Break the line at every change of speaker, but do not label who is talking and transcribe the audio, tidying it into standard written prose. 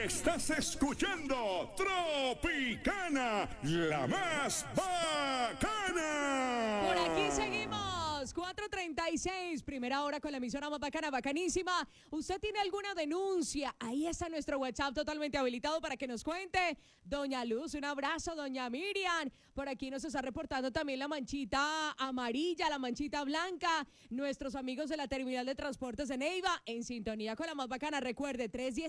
Estás escuchando Tropicana, la más bacana.
Por aquí seguimos, 4:36, primera hora con la emisora más bacana, bacanísima. ¿Usted tiene alguna denuncia? Ahí está nuestro WhatsApp totalmente habilitado para que nos cuente. Doña Luz, un abrazo. Doña Miriam, por aquí nos está reportando también la manchita amarilla, la manchita blanca. Nuestros amigos de la terminal de transportes de Neiva, en sintonía con la más bacana. Recuerde,